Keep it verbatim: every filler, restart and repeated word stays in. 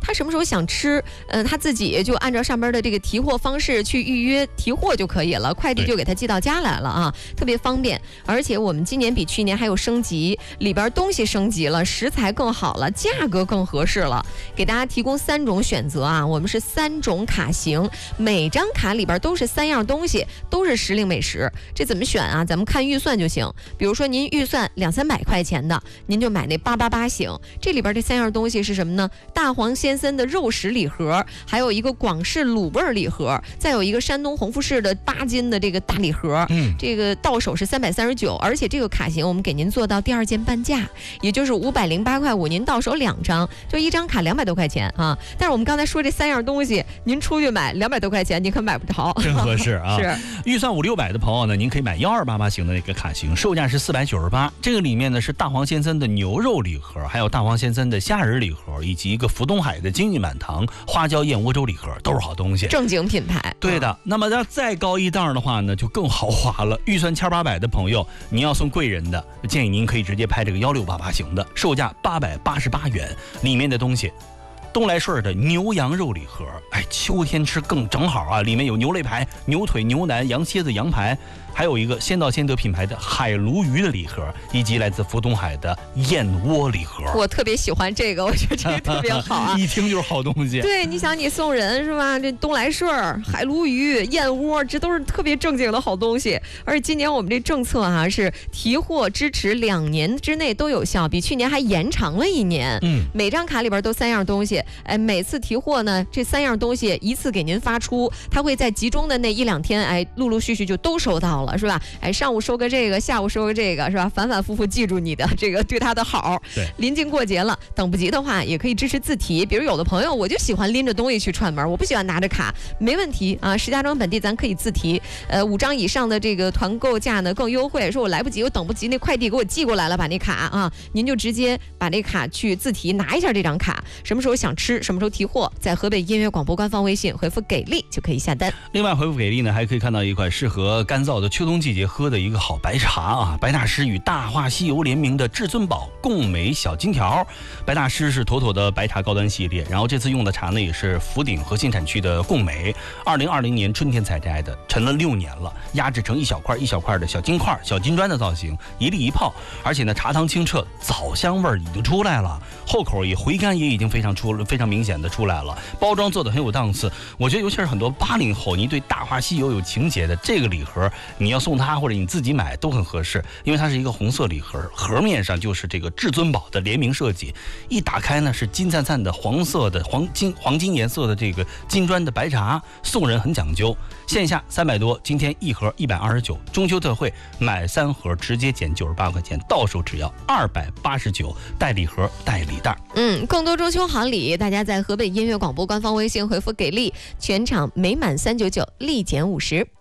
他什么时候想吃，呃，他自己就按照上边的这个提货方式去预约提货就可以了，快递就给他寄到家来了啊，特别方便。而且我们今年比去年还有升级，里边东西升级了，食材更好了，价格更合适了，给大家提供三种选择啊，我们是三种卡型，每张卡里边都是三样东西，都是时令美食。这怎么选啊？咱们看预算就行。比如说您预算两三百块钱的，您就买那八八八型。这里边这三样东西是什么呢？大黄先生的肉食礼盒，还有一个广式卤味礼盒，再有一个山东红富士的八斤的这个大礼盒。嗯，这个到手是三百三十九，而且这个卡型我们给您做到第二件半价，也就是五百零八块五，您到手两张，就一张卡两百多块钱啊。但是我们刚才说这三样东西，您出去买两百多块钱，您可买不着， 真合适啊！ 是预算五六百的朋友呢，您可以买幺二八八型的那个卡型，售价是四百九十八。这个里面呢是大黄先生的牛肉礼盒，还有大黄先生的虾仁礼盒，以及一个福东海的金玉满堂花椒燕窝粥礼盒，都是好东西， 正经品牌。 对的。那么要再高一档的话呢，就更豪华了。预算千八百的朋友，您要送贵人的，建议您可以直接拍这个幺六八八型的，售价八百八十八元，里面的东西。东来顺的牛羊肉礼盒，哎，秋天吃更正好啊！里面有牛肋排、牛腿、牛腩、羊蝎子、羊排，还有一个先到先得品牌的海鲈鱼的礼盒，以及来自福东海的燕窝礼盒。 我特别喜欢这个，我觉得这个特别好啊， 一听就是好东西。 对，你想你送人是吧？这东来顺、海鲈鱼、燕窝，这都是特别正经的好东西。而且今年我们这政策啊是提货支持两年之内都有效，比去年还延长了一年。嗯，每张卡里边都三样东西。哎，每次提货呢，这三样东西一次给您发出，它会在集中的那一两天，哎，陆陆续续就都收到了，是吧？哎，上午收个这个，下午收个这个，是吧？反反复复记住你的这个对他的好。 对， 临近过节了，等不及的话，也可以支持自提。比如有的朋友，我就喜欢拎着东西去串门，我不喜欢拿着卡，没问题啊。石家庄本地咱可以自提，呃，五张以上的这个团购价呢更优惠。说我来不及，我等不及，那快递给我寄过来了，把那卡啊，您就直接把这卡去自提，拿一下这张卡，什么时候想吃。什么时候提货，在河北音乐广播官方微信回复给力就可以下单。 另外回复给力呢，还可以看到一款适合干燥的秋冬季节喝的一个好白茶啊！白大师与大话西游联名的至尊宝贡美小金条。白大师是妥妥的白茶高端系列，然后这次用的茶呢也是福鼎核心产区的贡美，二零二零年春天采摘的，陈了六年了，压制成一小块一小块的小金块、小金砖的造型，一粒一泡，而且呢茶汤清澈，枣香味已经出来了，后口也回甘也已经非常出非常明显的出来了，包装做的很有档次。我觉得尤其是很多八零后，你对大话西游有情节的这个礼盒，你要送他或者你自己买都很合适，因为它是一个红色礼盒，盒面上就是这个至尊宝的联名设计，一打开呢是金灿灿的黄色的黄金黄金颜色的这个金砖的白茶，送人很讲究。线下三百多，今天一盒一百二十九，中秋特惠买三盒直接减九十八块钱，到手只要二百八十九，带礼盒带礼袋。 嗯，更多中秋好礼，大家在河北音乐广播官方微信回复给力，全场每满三九九立减五十。